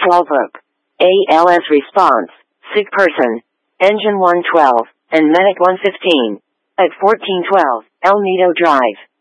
Fallbrook. ALS response. Sick person. Engine 112 and Medic 115. At 1412 El Nido Drive.